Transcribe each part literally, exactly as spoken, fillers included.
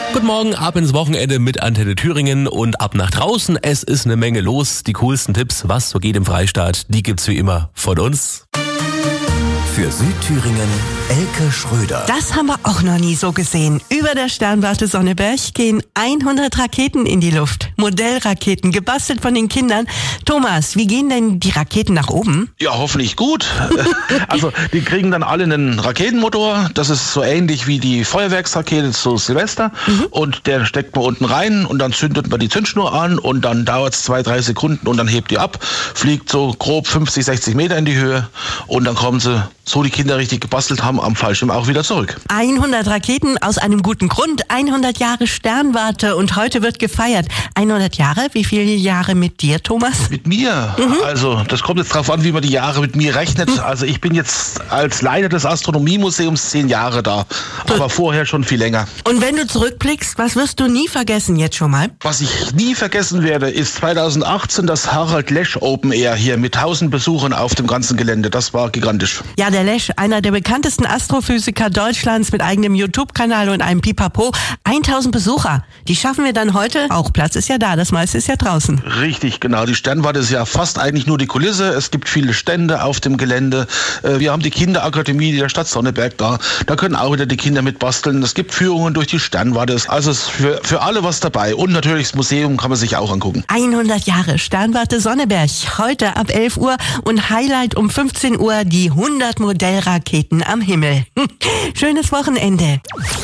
Guten Morgen, ab ins Wochenende mit Antenne Thüringen und ab nach draußen. Es ist eine Menge los. Die coolsten Tipps, was so geht im Freistaat, die gibt's wie immer von uns. Für Südthüringen Elke Schröder. Das haben wir auch noch nie so gesehen. Über der Sternwarte Sonneberg gehen hundert Raketen in die Luft. Modellraketen, gebastelt von den Kindern. Thomas, wie gehen denn die Raketen nach oben? Ja, hoffentlich gut. Also die kriegen dann alle einen Raketenmotor. Das ist so ähnlich wie die Feuerwerksrakete zu Silvester. Mhm. Und der steckt man unten rein und dann zündet man die Zündschnur an und dann dauert es zwei, drei Sekunden und dann hebt die ab. Fliegt so grob fünfzig, sechzig Meter in die Höhe und dann kommen sie, so die Kinder richtig gebastelt haben, am Fallschirm auch wieder zurück. hundert Raketen aus einem guten Grund. hundert Jahre Sternwarte und heute wird gefeiert. hundert Jahre? Wie viele Jahre mit dir, Thomas? Mit mir? Mhm. Also das kommt jetzt drauf an, wie man die Jahre mit mir rechnet. Mhm. Also ich bin jetzt als Leiter des Astronomiemuseums zehn Jahre da, aber vorher schon viel länger. Und wenn du zurückblickst, was wirst du nie vergessen jetzt schon mal? Was ich nie vergessen werde, ist zweitausendachtzehn das Harald Lesch Open Air hier mit tausend Besuchern auf dem ganzen Gelände. Das war gigantisch. Ja, der Lesch, einer der bekanntesten Astrophysiker Deutschlands mit eigenem YouTube-Kanal und einem Pipapo. tausend Besucher. Die schaffen wir dann heute. Auch Platz ist ja da, das meiste ist ja draußen. Richtig, genau. Die Sternwarte ist ja fast eigentlich nur die Kulisse. Es gibt viele Stände auf dem Gelände. Wir haben die Kinderakademie der Stadt Sonneberg da. Da können auch wieder die Kinder mit basteln. Es gibt Führungen durch die Sternwarte. Also ist für, für alle was dabei. Und natürlich das Museum kann man sich auch angucken. hundert Jahre Sternwarte Sonneberg. Heute ab elf Uhr und Highlight um fünfzehn Uhr die hundert Modellraketen am Himmel. Schönes Wochenende.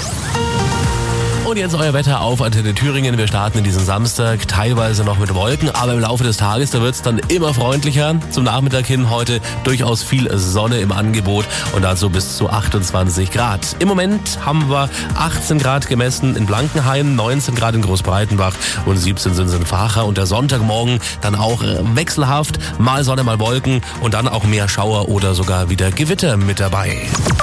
Und jetzt euer Wetter auf Antenne Thüringen. Wir starten in diesen Samstag teilweise noch mit Wolken, aber im Laufe des Tages, da wird es dann immer freundlicher. Zum Nachmittag hin heute durchaus viel Sonne im Angebot und dazu bis zu achtundzwanzig Grad. Im Moment haben wir achtzehn Grad gemessen in Blankenhain, neunzehn Grad in Großbreitenbach und siebzehn sind es in Vacha. Und der Sonntagmorgen dann auch wechselhaft, mal Sonne, mal Wolken und dann auch mehr Schauer oder sogar wieder Gewitter mit dabei.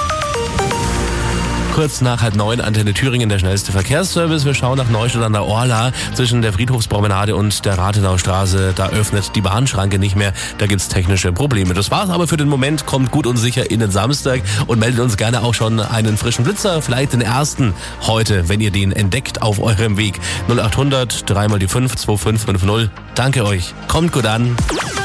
Kurz nach halb neun Antenne Thüringen, der schnellste Verkehrsservice. Wir schauen nach Neustadt an der Orla zwischen der Friedhofspromenade und der Rathenaustraße. Da öffnet die Bahnschranke nicht mehr. Da gibt's technische Probleme. Das war's aber für den Moment. Kommt gut und sicher in den Samstag und meldet uns gerne auch schon einen frischen Blitzer. Vielleicht den ersten heute, wenn ihr den entdeckt auf eurem Weg. null achthundert, dreimal die fünf, zwei fünf fünf null. Danke euch. Kommt gut an.